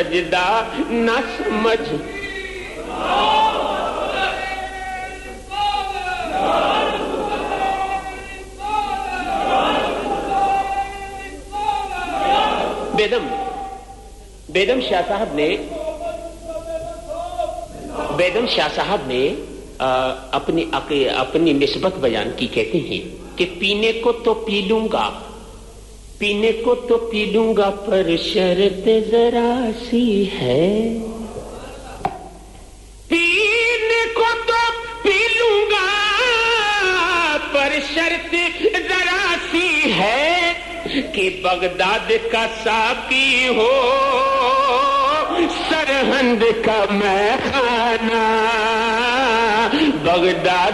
सजदा न समझ। बेदम शाह साहब ने अपनी निस्बत बयान की। कहते हैं कि पीने को तो पी लूंगा पर शर्त जरा सी है। पीने को तो पी लूंगा पर शर्त जरा सी है कि बगदाद का साकी हो सरहंद का मैं खाना। बगदाद